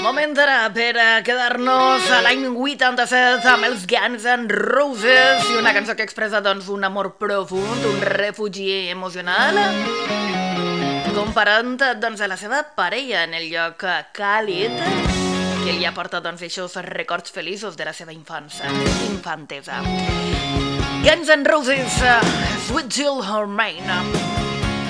Moment ara per quedar-nos a l'any 87 amb els Guns N' Roses i una cançó que expressa doncs un amor profund, un refugi emocional, comparant doncs a la seva parella en el lloc càlid que li aporta doncs aquests records feliços de la seva infantesa. Guns N' Roses, Sweet Child O' Mine.